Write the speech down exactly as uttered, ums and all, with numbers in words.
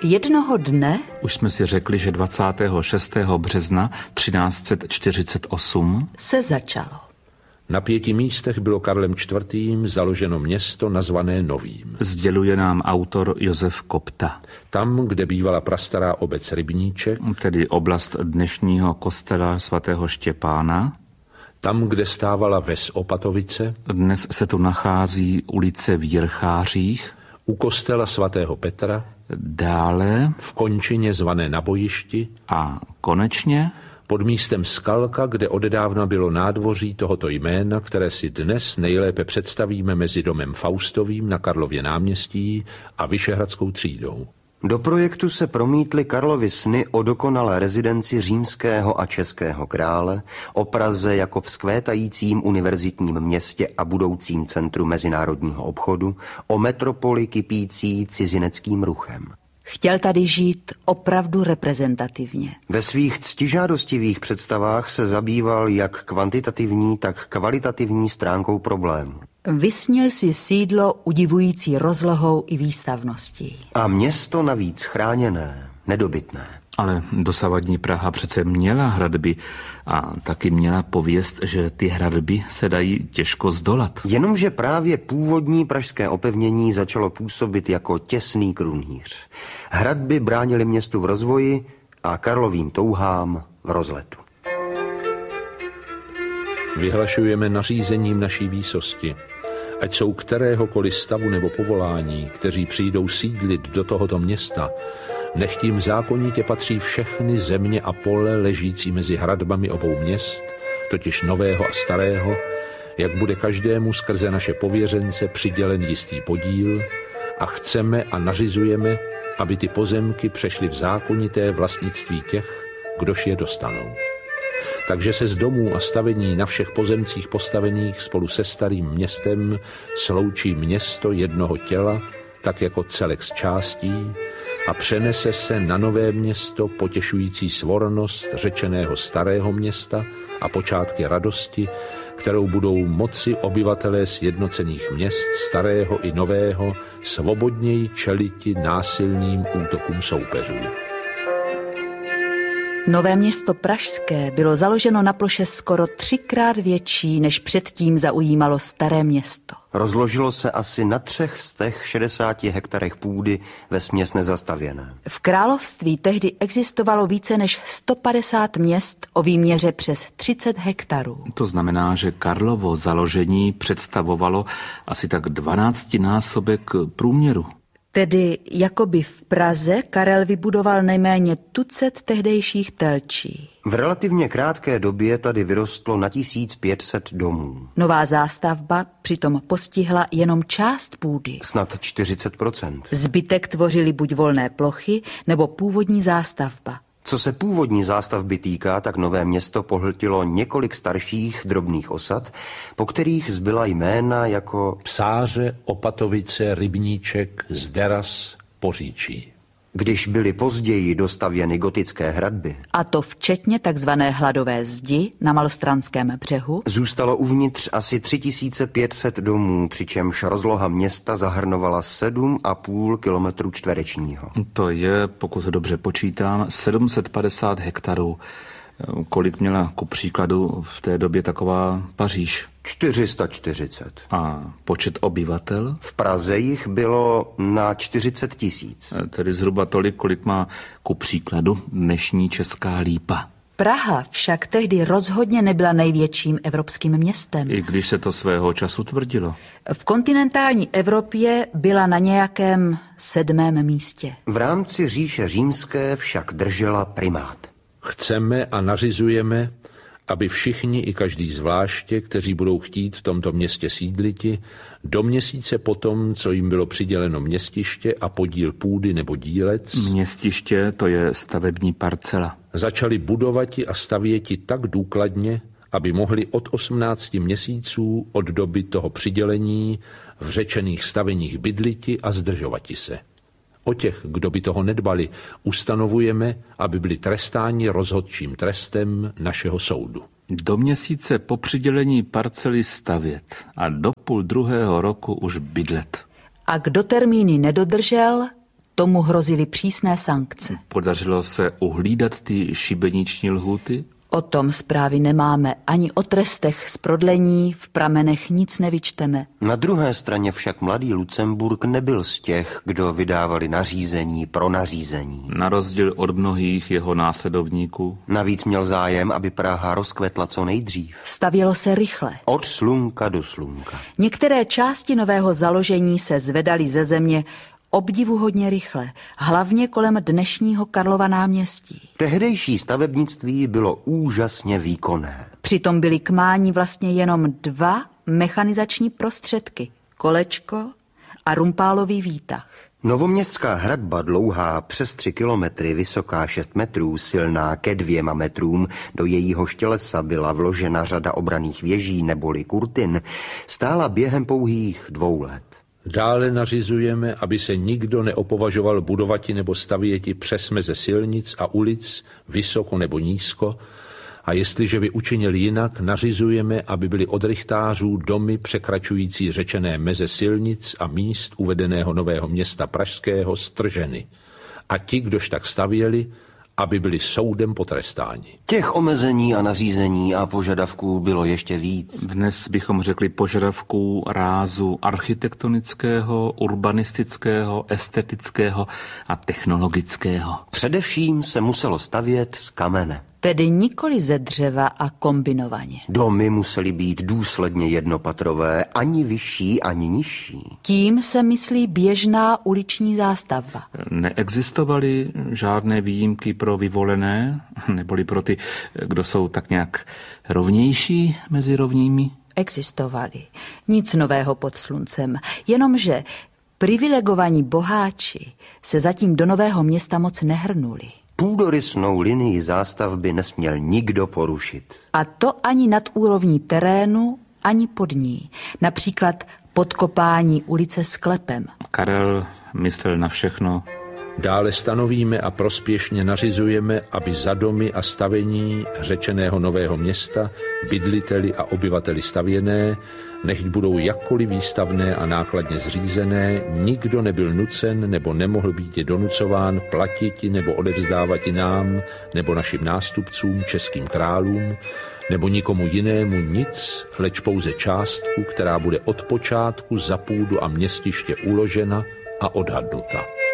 Jednoho dne, už jsme si řekli, že dvacátého šestého března třináct set čtyřicet osm se začalo. Na pěti místech bylo Karlem čtvrtým založeno město nazvané Novým. Sděluje nám autor Josef Kopta. Tam, kde bývala prastará obec Rybníček, tedy oblast dnešního kostela svatého Štěpána, tam, kde stávala ves Opatovice, dnes se tu nachází ulice v Jirchářích, u kostela svatého Petra, dále v končině zvané Na bojišti a konečně pod místem Skalka, kde odedávna bylo nádvoří tohoto jména, které si dnes nejlépe představíme mezi domem Faustovým na Karlově náměstí a Vyšehradskou třídou. Do projektu se promítly Karlovy sny o dokonalé rezidenci římského a českého krále, o Praze jako vzkvétajícím univerzitním městě a budoucím centru mezinárodního obchodu, o metropoli kypící cizineckým ruchem. Chtěl tady žít opravdu reprezentativně. Ve svých ctižádostivých představách se zabýval jak kvantitativní, tak kvalitativní stránkou problému. Vysnil si sídlo udivující rozlohou i výstavností. A město navíc chráněné, nedobytné. Ale dosavadní Praha přece měla hradby a taky měla pověst, že ty hradby se dají těžko zdolat. Jenomže právě původní pražské opevnění začalo působit jako těsný krunýř. Hradby bránily městu v rozvoji a Karlovým touhám v rozletu. Vyhlašujeme nařízením naší výsosti, ať jsou kteréhokoliv stavu nebo povolání, kteří přijdou sídlit do tohoto města, nech tím zákonitě patří všechny země a pole ležící mezi hradbami obou měst, totiž nového a starého, jak bude každému skrze naše pověřence přidělen jistý podíl, a chceme a nařizujeme, aby ty pozemky přešly v zákonité vlastnictví těch, kdož je dostanou. Takže se z domů a stavení na všech pozemcích postavených spolu se starým městem sloučí město jednoho těla, tak jako celek z částí, a přenese se na nové město potěšující svornost řečeného starého města a počátky radosti, kterou budou moci obyvatelé sjednocených měst starého i nového svobodněji čeliti násilným útokům soupeřů. Nové město pražské bylo založeno na ploše skoro třikrát větší, než předtím zaujímalo staré město. Rozložilo se asi na třech stech šedesáti hektarech půdy vesměs nezastavěné. V království tehdy existovalo více než sto padesát měst o výměře přes třicet hektarů. To znamená, že Karlovo založení představovalo asi tak dvanáctinásobek průměru. Tedy jakoby v Praze Karel vybudoval nejméně tucet tehdejších telčí. V relativně krátké době tady vyrostlo na tisíc pět set domů. Nová zástavba přitom postihla jenom část půdy. Snad čtyřicet procent. Zbytek tvořily buď volné plochy, nebo původní zástavba. Co se původní zástavby týká, tak nové město pohltilo několik starších drobných osad, po kterých zbyla jména jako Psáře, Opatovice, Rybníček, Zderas, Poříčí. Když byly později dostavěny gotické hradby, a to včetně takzvané Hladové zdi na Malostranském břehu, zůstalo uvnitř asi tři tisíce pět set domů, přičemž rozloha města zahrnovala sedm a půl kilometru čtverečního. To je, pokud dobře počítám, sedm set padesát hektarů. Kolik měla ku příkladu v té době taková Paříž? čtyři sta čtyřicet. A počet obyvatel? V Praze jich bylo na čtyřicet tisíc. Tedy zhruba tolik, kolik má ku příkladu dnešní Česká Lípa. Praha však tehdy rozhodně nebyla největším evropským městem. I když se to svého času tvrdilo. V kontinentální Evropě byla na nějakém sedmém místě. V rámci říše římské však držela primát. Chceme a nařizujeme, aby všichni i každý zvláště, kteří budou chtít v tomto městě sídliti, do měsíce potom, co jim bylo přiděleno městiště a podíl půdy nebo dílec, městiště to je stavební parcela, začali budovati a stavěti tak důkladně, aby mohli od osmnácti měsíců od doby toho přidělení v řečených staveních bydliti a zdržovati se. O těch, kdo by toho nedbali, ustanovujeme, aby byli trestáni rozhodčím trestem našeho soudu. Do měsíce po přidělení parcely stavět a do půl druhého roku už bydlet. A kdo termíny nedodržel, Tomu hrozily přísné sankce. Podařilo se uhlídat ty šibeniční lhůty? O tom zprávy nemáme, ani o trestech z prodlení v pramenech nic nevyčteme. Na druhé straně však mladý Lucemburk nebyl z těch, kdo vydávali nařízení pro nařízení. Na rozdíl od mnohých jeho následovníků. Navíc měl zájem, aby Praha rozkvetla co nejdřív. Stavělo se rychle. Od slunka do slunka. Některé části nového založení se zvedaly ze země obdivuhodně rychle, hlavně kolem dnešního Karlova náměstí. Tehdejší stavebnictví bylo úžasně výkonné. Přitom byly k mání vlastně jenom dva mechanizační prostředky, kolečko a rumpálový výtah. Novoměstská hradba dlouhá přes tři kilometry, vysoká šest metrů, silná ke dvěma metrům, do jejího štělesa byla vložena řada obranných věží neboli kurtin, stála během pouhých dvou let. Dále nařizujeme, aby se nikdo neopovažoval budovati nebo stavěti přes meze silnic a ulic, vysoko nebo nízko, a jestliže by učinil jinak, nařizujeme, aby byly od rychtářů domy překračující řečené meze silnic a míst uvedeného nového města pražského strženy. A ti, kdož tak stavěli, aby byli soudem potrestáni. Těch omezení a nařízení a požadavků bylo ještě víc. Dnes bychom řekli požadavků rázu architektonického, urbanistického, estetického a technologického. Především se muselo stavět z kamene. Tedy nikoli ze dřeva a kombinovaně. Domy musely být důsledně jednopatrové, ani vyšší, ani nižší. Tím se myslí běžná uliční zástavba. Neexistovaly žádné výjimky pro vyvolené, neboli pro ty, kdo jsou tak nějak rovnější mezi rovnými? Existovaly. Nic nového pod sluncem, jenomže privilegovaní boháči se zatím do nového města moc nehrnuli. Půdorysnou linii zástavby nesměl nikdo porušit. A to ani nad úrovní terénu, ani pod ní. Například podkopání ulice sklepem. Karel myslel na všechno. Dále stanovíme a prospěšně nařizujeme, aby za domy a stavení řečeného nového města, bydliteli a obyvateli stavěné, nechť budou jakkoliv výstavné a nákladně zřízené, nikdo nebyl nucen nebo nemohl být donucován platiti nebo odevzdávat nám nebo našim nástupcům, českým králům, nebo nikomu jinému nic, leč pouze částku, která bude od počátku za půdu a městiště uložena a odhadnuta.